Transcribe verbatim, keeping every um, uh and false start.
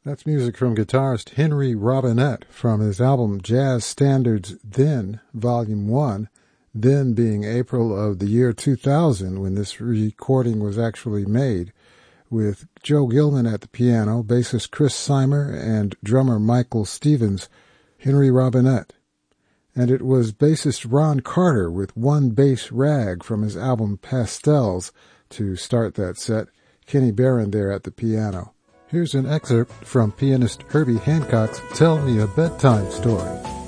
That's music from guitarist Henry Robinette from his album Jazz Standards Then, Volume one, then being April of the year two thousand when this recording was actually made, with Joe Gilman at the piano, bassist Chris Seimer, and drummer Michael Stevens, Henry Robinette. And it was bassist Ron Carter with One Bass Rag from his album Pastels to start that set, Kenny Barron there at the piano. Here's an excerpt from pianist Herbie Hancock's Tell Me a Bedtime Story.